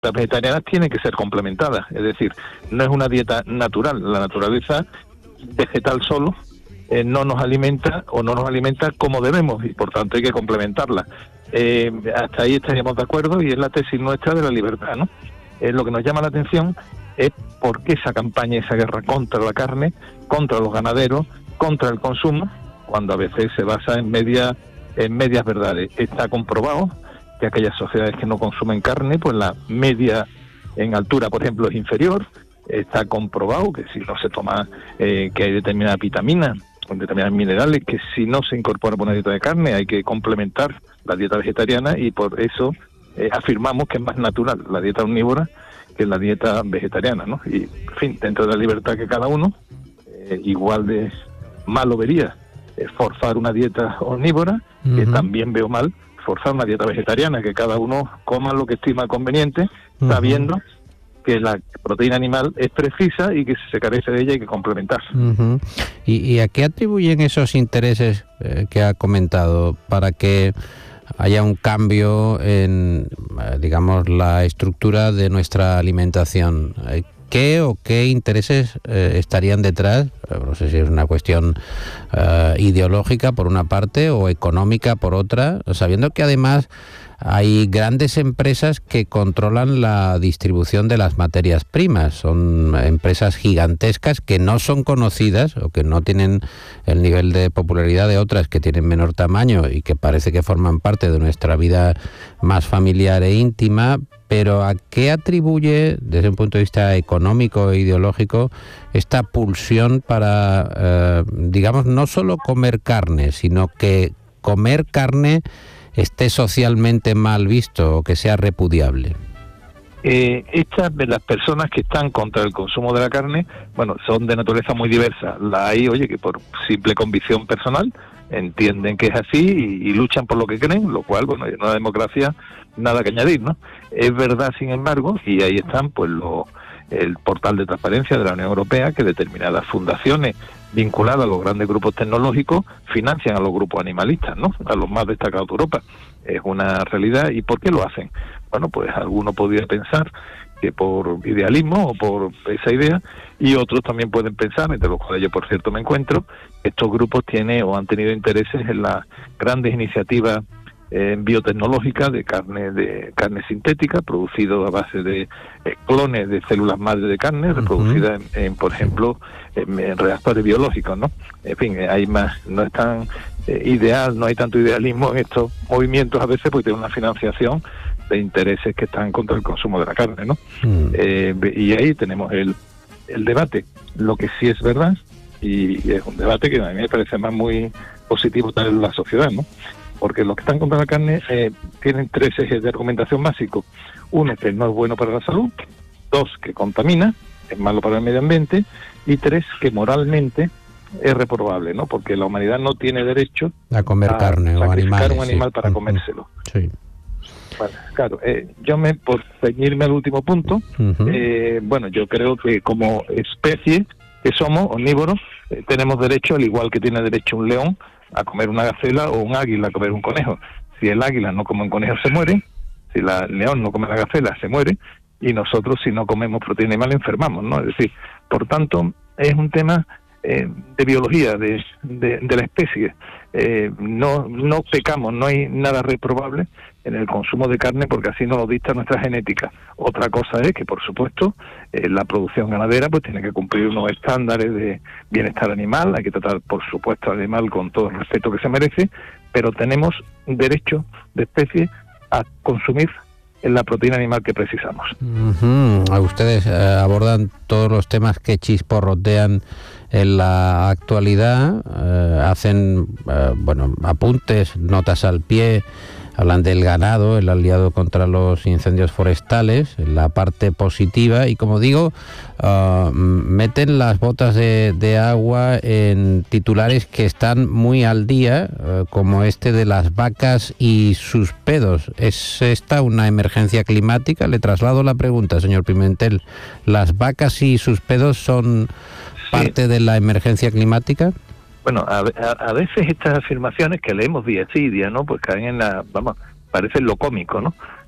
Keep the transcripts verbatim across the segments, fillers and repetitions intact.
Las vegetarianas tienen que ser complementadas, es decir, no es una dieta natural. La naturaleza vegetal solo eh, no nos alimenta o no nos alimenta como debemos, y por tanto hay que complementarla. Eh, hasta ahí estaríamos de acuerdo, y es la tesis nuestra de la libertad, ¿no? Eh, lo que nos llama la atención es por qué esa campaña, esa guerra contra la carne, contra los ganaderos, contra el consumo, cuando a veces se basa en media, en medias verdades. Está comprobado que aquellas sociedades que no consumen carne, pues la media en altura, por ejemplo, es inferior. Está comprobado que si no se toma, eh, que hay determinadas vitaminas, determinados minerales, que si no se incorpora por una dieta de carne, hay que complementar la dieta vegetariana, y por eso eh, afirmamos que es más natural la dieta omnívora que la dieta vegetariana, ¿no? Y, en fin, dentro de la libertad que cada uno, eh, igual de malo vería eh, forzar una dieta omnívora, uh-huh. que también veo mal forzar una dieta vegetariana, que cada uno coma lo que estima conveniente, uh-huh. sabiendo que la proteína animal es precisa y que si se carece de ella hay que complementar. Uh-huh. ¿Y, ¿Y a qué atribuyen esos intereses eh, que ha comentado para que haya un cambio en, eh, digamos, la estructura de nuestra alimentación? ¿Qué o qué intereses eh, estarían detrás? No sé si es una cuestión eh, ideológica por una parte o económica por otra, sabiendo que además hay grandes empresas que controlan la distribución de las materias primas. Son empresas gigantescas que no son conocidas o que no tienen el nivel de popularidad de otras que tienen menor tamaño y que parece que forman parte de nuestra vida más familiar e íntima. Pero ¿a qué atribuye, desde un punto de vista económico e ideológico, esta pulsión para, eh, digamos, no solo comer carne, sino que comer carne esté socialmente mal visto o que sea repudiable? Eh, estas de las personas que están contra el consumo de la carne, bueno, son de naturaleza muy diversa. La hay, oye, que por simple convicción personal entienden que es así y, y luchan por lo que creen, lo cual, bueno, en una democracia nada que añadir, ¿no? Es verdad, sin embargo, y ahí están, pues, los, el portal de transparencia de la Unión Europea, que determinadas fundaciones vinculadas a los grandes grupos tecnológicos financian a los grupos animalistas, ¿no? A los más destacados de Europa. Es una realidad. ¿Y por qué lo hacen? Bueno, pues alguno podría pensar que por idealismo o por esa idea, y otros también pueden pensar, entre los cuales yo por cierto me encuentro, estos grupos tienen o han tenido intereses en las grandes iniciativas eh, biotecnológicas de carne de carne sintética, producido a base de eh, clones de células madre de carne, reproducidas en, en, por ejemplo, en, en reactores biológicos, ¿no? En fin, hay más, no es tan eh, ideal, no hay tanto idealismo en estos movimientos a veces, porque tienen una financiación de intereses que están contra el consumo de la carne, ¿no? Mm. Eh, y ahí tenemos el, el debate. Lo que sí es verdad, y, y es un debate que a mí me parece más muy positivo tener en la sociedad, ¿no? Porque los que están contra la carne eh, tienen tres ejes de argumentación básicos. Uno, que no es bueno para la salud. Dos, que contamina, es malo para el medio ambiente. Y tres, que moralmente es reprobable, ¿no? Porque la humanidad no tiene derecho a comer a carne o animales, un animal sí. para comérselo. Sí. Bueno, claro, eh, yo me, por ceñirme al último punto, uh-huh. eh, bueno, yo creo que como especie que somos omnívoros, eh, tenemos derecho, al igual que tiene derecho un león, a comer una gacela, o un águila a comer un conejo. Si el águila no come un conejo se muere, si la, el león no come la gacela se muere, y nosotros si no comemos proteína animal enfermamos, ¿no? Es decir, por tanto, es un tema eh, de biología, de, de, de la especie. Eh, no, no pecamos, no hay nada reprobable en el consumo de carne, porque así nos lo dicta nuestra genética. Otra cosa es que, por supuesto, eh, la producción ganadera pues tiene que cumplir unos estándares de bienestar animal, hay que tratar, por supuesto, al animal con todo el respeto que se merece, pero tenemos derecho de especie a consumir la proteína animal que precisamos. Uh-huh. Ustedes eh, abordan todos los temas que chisporrotean en la actualidad, eh, hacen eh, bueno, apuntes, notas al pie, hablan del ganado, el aliado contra los incendios forestales, la parte positiva, y como digo, uh, meten las botas de, de agua en titulares que están muy al día, uh, como este de las vacas y sus pedos. ¿Es esta una emergencia climática? Le traslado la pregunta, señor Pimentel. ¿Las vacas y sus pedos son parte de la emergencia climática? Bueno, a, a, a veces estas afirmaciones que leemos día sí, día no, pues caen en la, vamos, parecen lo cómico, ¿no?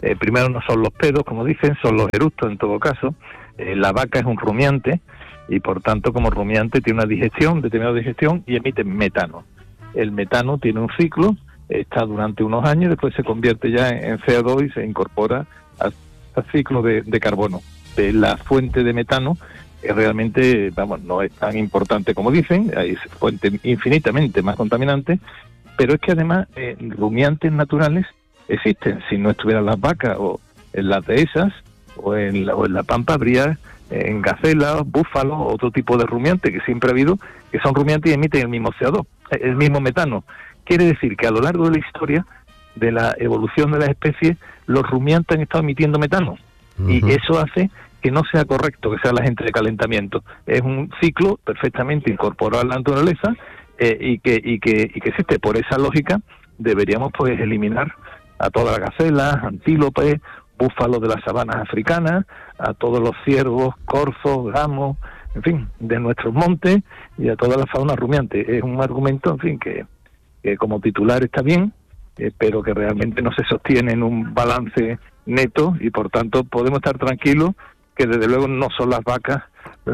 Eh, primero no son los pedos, como dicen, son los eructos en todo caso. Eh, la vaca es un rumiante y por tanto como rumiante tiene una digestión, determinada digestión y emite metano. El metano tiene un ciclo, está durante unos años, después se convierte ya en C O dos y se incorpora al, al ciclo de, de carbono. De la fuente de metano es realmente, vamos, no es tan importante como dicen, hay fuentes infinitamente más contaminantes, pero es que además eh, rumiantes naturales existen. Si no estuvieran las vacas o en las dehesas o en la, o en la pampa habría en gacelas, búfalos, otro tipo de rumiantes que siempre ha habido, que son rumiantes y emiten el mismo C O dos, el mismo metano. Quiere decir que a lo largo de la historia de la evolución de las especies, los rumiantes han estado emitiendo metano. Uh-huh. Y eso hace que no sea correcto que sea la agente de calentamiento. Es un ciclo perfectamente incorporado a la naturaleza eh, y, que, y, que, y que existe. Por esa lógica deberíamos pues eliminar a todas las gacelas, antílopes, búfalos de las sabanas africanas, a todos los ciervos, corzos, gamos, en fin, de nuestros montes y a toda la fauna rumiante. Es un argumento, en fin, que, que como titular está bien, eh, pero que realmente no se sostiene en un balance neto y por tanto podemos estar tranquilos que desde luego no son las vacas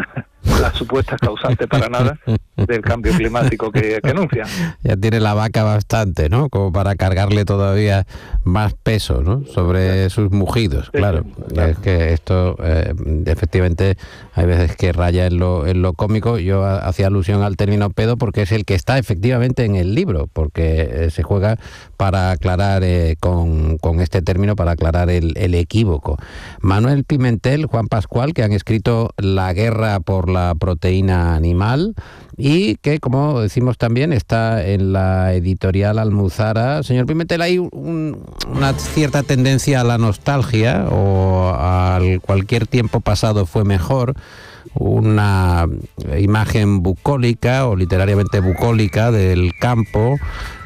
las supuestas causantes para nada del cambio climático que, que anuncian. Ya tiene la vaca bastante, ¿no? Como para cargarle todavía más peso, ¿no? Sobre sus mugidos, sí, claro. claro. Es que esto, eh, efectivamente, hay veces que raya en lo, en lo cómico. Yo hacía alusión al término pedo porque es el que está efectivamente en el libro, porque eh, se juega para aclarar eh, con, con este término, para aclarar el, el equívoco. Manuel Pimentel, Juan Pascual, que han escrito La guerra por la proteína animal y que, como decimos también, está en la editorial Almuzara. Señor Pimentel, hay un, una cierta tendencia a la nostalgia o al cualquier tiempo pasado fue mejor, una imagen bucólica o literariamente bucólica del campo.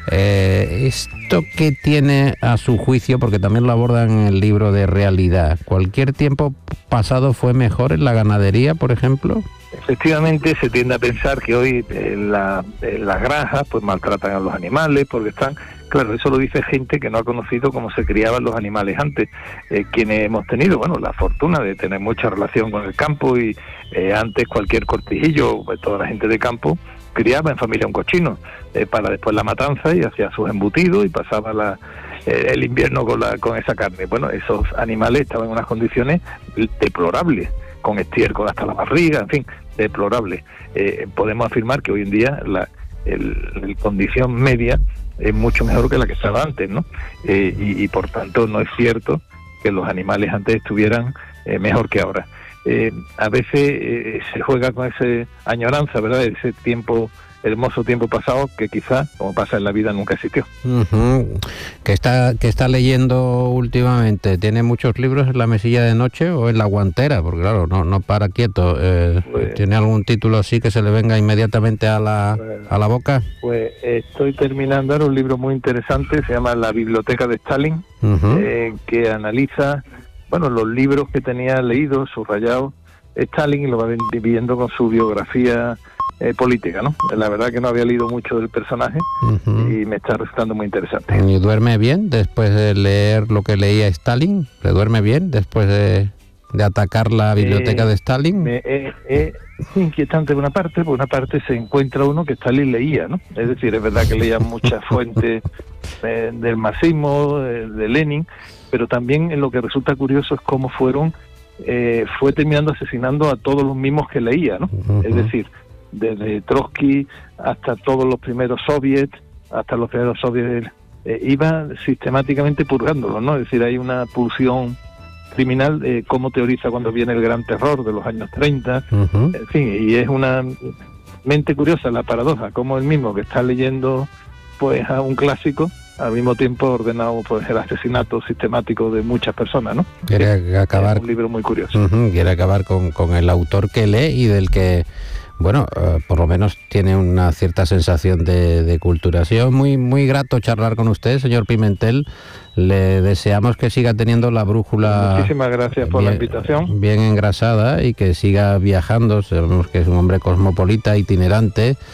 Eh, ¿Esto qué tiene a su juicio? Porque también lo abordan en el libro de Realidad. ¿Cualquier tiempo pasado fue mejor en la ganadería, por ejemplo? Efectivamente, se tiende a pensar que hoy en, la, en las granjas pues maltratan a los animales porque están... Claro, eso lo dice gente que no ha conocido cómo se criaban los animales antes. Eh, quienes hemos tenido, bueno, la fortuna de tener mucha relación con el campo y eh, antes cualquier cortijillo, pues toda la gente de campo criaba en familia un cochino eh, para después la matanza y hacía sus embutidos y pasaba la, eh, el invierno con, la, con esa carne. Bueno, esos animales estaban en unas condiciones deplorables, con estiércol hasta la barriga, en fin, deplorables. Eh, podemos afirmar que hoy en día la el, el condición media es mucho mejor que la que estaba antes, ¿no? Eh, y, y por tanto no es cierto que los animales antes estuvieran eh, mejor que ahora. Eh, a veces eh, se juega con esa añoranza, ¿verdad? Ese tiempo, hermoso tiempo pasado que quizás, como pasa en la vida, nunca existió. Uh-huh. ¿Qué está, qué está leyendo últimamente? ¿Tiene muchos libros en la mesilla de noche o en la guantera? Porque claro, no, no para quieto. Eh, pues, ¿tiene algún título así que se le venga inmediatamente a la, pues, a la boca? Pues estoy terminando ahora un libro muy interesante, se llama La biblioteca de Stalin, uh-huh. eh, que analiza, bueno, los libros que tenía leídos, subrayados, Stalin, y lo va dividiendo con su biografía Eh, política, ¿no? La verdad que no había leído mucho del personaje uh-huh. y me está resultando muy interesante. ¿Y duerme bien después de leer lo que leía Stalin? ¿Le duerme bien después de, de atacar la biblioteca eh, de Stalin? Es eh, eh, inquietante por una parte, por una parte se encuentra uno que Stalin leía, ¿no? Es decir, es verdad que leía muchas fuentes eh, del marxismo, de, de Lenin, pero también en lo que resulta curioso es cómo fueron, eh, fue terminando asesinando a todos los mismos que leía, ¿no? Uh-huh. Es decir, desde Trotsky hasta todos los primeros soviets, hasta los primeros soviets, eh, iba sistemáticamente purgándolos, ¿no? Es decir, hay una pulsión criminal, eh, cómo teoriza cuando viene el gran terror de los años treinta, uh-huh. En fin, y es una mente curiosa la paradoja, como el mismo que está leyendo pues a un clásico, al mismo tiempo ordenado pues el asesinato sistemático de muchas personas, ¿no? Quiere acabar, es un libro muy curioso. Uh-huh, quiere acabar con, con el autor que lee y del que, bueno, uh, por lo menos tiene una cierta sensación de, de cultura. Ha sido muy, muy grato charlar con usted, señor Pimentel. Le deseamos que siga teniendo la brújula. Muchísimas gracias por bien, la invitación. Bien engrasada y que siga viajando. Sabemos que es un hombre cosmopolita, itinerante,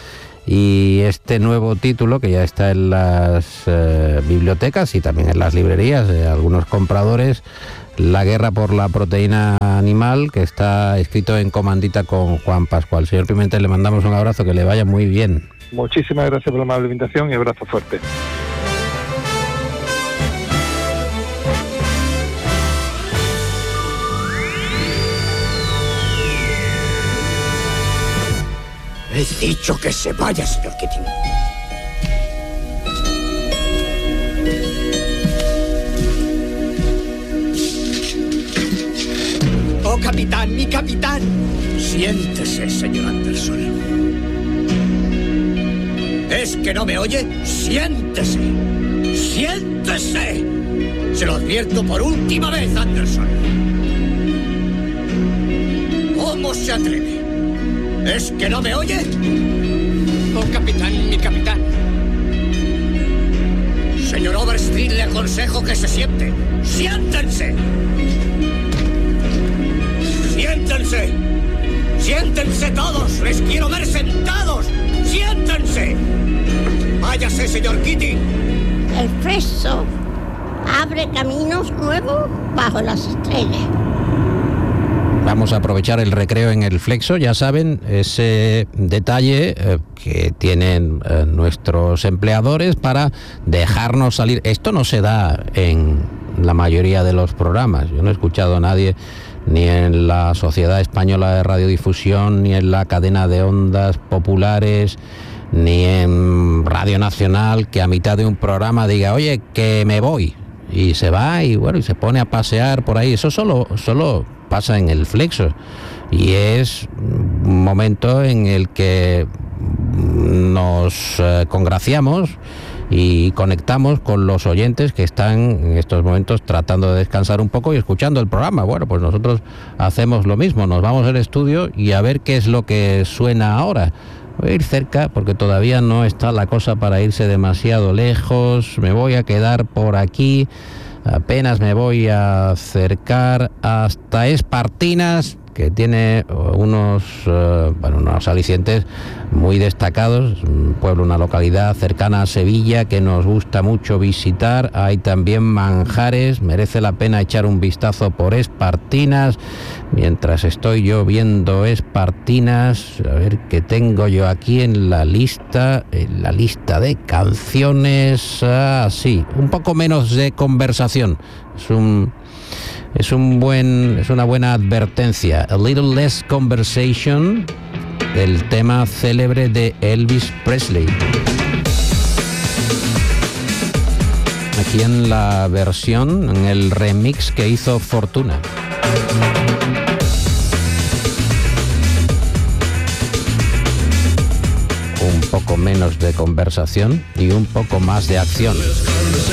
y este nuevo título que ya está en las eh, bibliotecas y también en las librerías de algunos compradores, La guerra por la proteína animal, que está escrito en comandita con Juan Pascual. Señor Pimentel, le mandamos un abrazo, que le vaya muy bien. Muchísimas gracias por la amable invitación y abrazo fuerte. He dicho que se vaya, señor Keating. Oh, capitán, mi capitán. Siéntese, señor Anderson. ¿Es que no me oye? Siéntese. Siéntese. Se lo advierto por última vez, Anderson. ¿Cómo se atreve? ¿Es que no me oye? Oh, capitán, mi capitán. Señor Overstreet, le aconsejo que se siente. ¡Siéntense! ¡Siéntense! ¡Siéntense todos! ¡Les quiero ver sentados! ¡Siéntense! ¡Váyase, señor Keating! El Flexo abre caminos nuevos bajo las estrellas. Vamos a aprovechar el recreo en el Flexo, ya saben, ese detalle eh, que tienen eh, nuestros empleadores para dejarnos salir. Esto no se da en la mayoría de los programas. Yo no he escuchado a nadie, ni en la Sociedad Española de Radiodifusión, ni en la cadena de ondas populares, ni en Radio Nacional, que a mitad de un programa diga, oye, que me voy, y se va y bueno, y se pone a pasear por ahí. Eso solo, solo pasa en el Flexo, y es un momento en el que nos eh, congraciamos y conectamos con los oyentes que están en estos momentos tratando de descansar un poco y escuchando el programa. Bueno, pues nosotros hacemos lo mismo, nos vamos al estudio y a ver qué es lo que suena ahora. Voy a ir cerca porque todavía no está la cosa para irse demasiado lejos. Me voy a quedar por aquí, apenas me voy a acercar hasta Espartinas, que tiene unos, uh, bueno, unos alicientes muy destacados, un pueblo, una localidad cercana a Sevilla que nos gusta mucho visitar. Hay también manjares, merece la pena echar un vistazo por Espartinas. Mientras estoy yo viendo Espartinas, a ver qué tengo yo aquí en la lista, en la lista de canciones. Ah, sí, un poco menos de conversación. Es un Es un buen, es una buena advertencia. A Little Less Conversation, el tema célebre de Elvis Presley. Aquí en la versión, en el remix que hizo Fortuna. Un poco menos de conversación y un poco más de acción.